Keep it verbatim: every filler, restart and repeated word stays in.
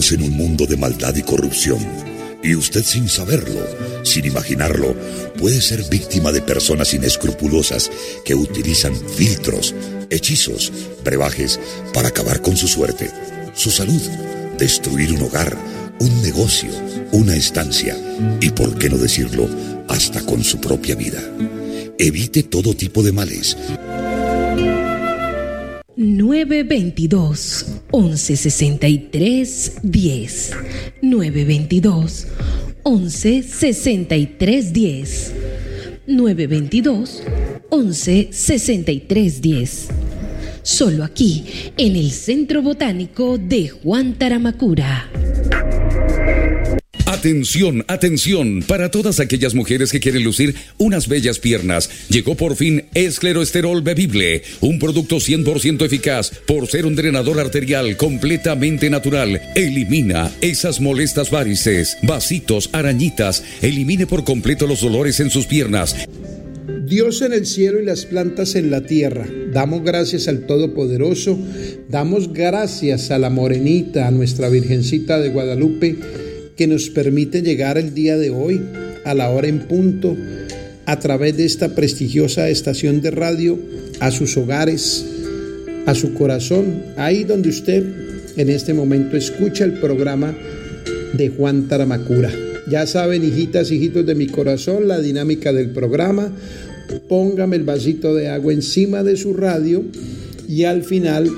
Vivimos en un mundo de maldad y corrupción, y usted sin saberlo, sin imaginarlo, puede ser víctima de personas inescrupulosas que utilizan filtros, hechizos, brebajes para acabar con su suerte, su salud, destruir un hogar, un negocio, una estancia y, por qué no decirlo, hasta con su propia vida. Evite todo tipo de males. nueve veintidós, once sesenta y tres, diez. nueve veintidós, once sesenta y tres, diez. nueve veintidós, once sesenta y tres, diez. Solo aquí, en el Centro Botánico de Juan Taramacura. Atención, atención, para todas aquellas mujeres que quieren lucir unas bellas piernas. Llegó por fin Escleroesterol Bebible, un producto cien por ciento eficaz por ser un drenador arterial completamente natural. Elimina esas molestas varices, vasitos, arañitas. Elimine por completo los dolores en sus piernas. Dios en el cielo y las plantas en la tierra. Damos gracias al Todopoderoso. Damos gracias a la Morenita, a nuestra Virgencita de Guadalupe, que nos permite llegar el día de hoy a la hora en punto a través de esta prestigiosa estación de radio a sus hogares, a su corazón, ahí donde usted en este momento escucha el programa de Juan Taramacura. Ya saben, hijitas, hijitos de mi corazón, la dinámica del programa. Póngame el vasito de agua encima de su radio y al final